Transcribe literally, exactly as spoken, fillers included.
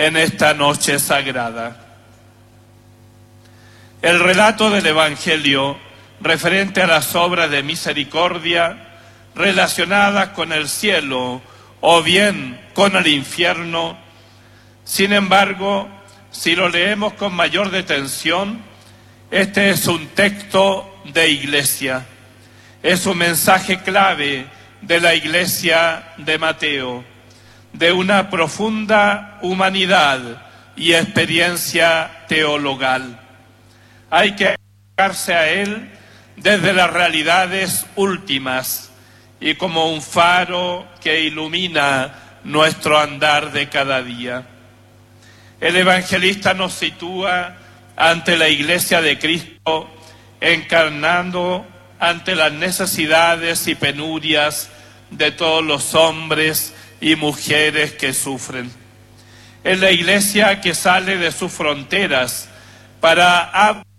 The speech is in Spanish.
en esta noche sagrada. El relato del Evangelio referente a las obras de misericordia relacionadas con el cielo o bien con el infierno, sin embargo, si lo leemos con mayor detención, este es un texto de iglesia, es un mensaje clave de la iglesia de Mateo, de una profunda humanidad y experiencia teologal. Hay que acercarse a él desde las realidades últimas y como un faro que ilumina nuestro andar de cada día. El evangelista nos sitúa ante la iglesia de Cristo, encarnando ante las necesidades y penurias de todos los hombres y mujeres que sufren. Es la iglesia que sale de sus fronteras para